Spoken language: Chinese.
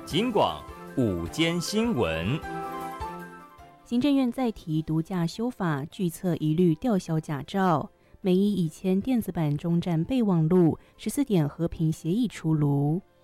警广午间新闻。 行政院再提毒驾修法，拒测一律吊销驾照。美伊已签电子版终战备忘录，14点和平协议出炉。